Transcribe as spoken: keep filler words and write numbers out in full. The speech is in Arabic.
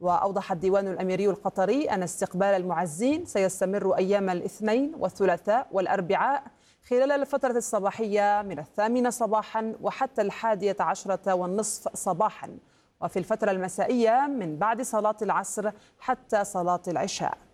وأوضح الديوان الأميري القطري أن استقبال المعزين سيستمر أيام الاثنين والثلاثاء والأربعاء خلال الفترة الصباحية من الثامنة صباحا وحتى الحادية عشرة والنصف صباحا، وفي الفترة المسائية من بعد صلاة العصر حتى صلاة العشاء.